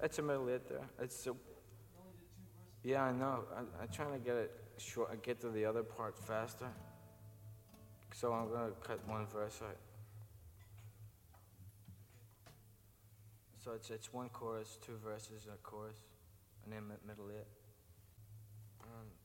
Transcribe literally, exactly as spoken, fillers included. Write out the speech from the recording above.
It's a middle hit there. It's a, yeah, I know. I, I'm trying to get it short, get to the other part faster. So I'm gonna cut one verse out. So it's it's one chorus, two verses, a chorus, and then mi- middle hit. Um,